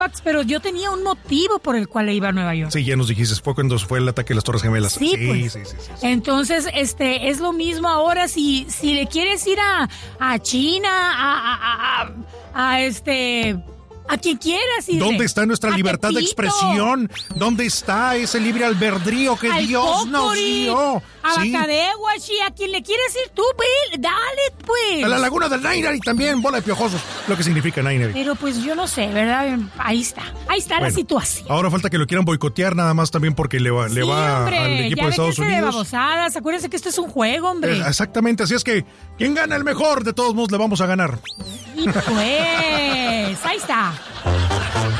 pero yo tenía un motivo por el cual iba a Nueva York. Sí, ya nos dijiste, fue cuando fue el ataque de las Torres Gemelas. Sí, pues. Sí. Entonces, es lo mismo ahora si le quieres ir a China, a quien quieras ir. ¿Dónde está nuestra libertad de expresión? ¿Dónde está ese libre albedrío que Dios nos dio? A Bacadehuachi, a quien le quieres ir tú, Bill, dale, pues. A la laguna del Nainari también, bola de piojosos, lo que significa Nainari. Pero pues yo no sé, ¿verdad? Ahí está la situación. Ahora falta que lo quieran boicotear nada más también porque le va hombre, al equipo de Estados Unidos. De babosadas, acuérdense que esto es un juego, hombre. Exactamente, así es que quien gana el mejor, de todos modos le vamos a ganar. Y pues, ahí está.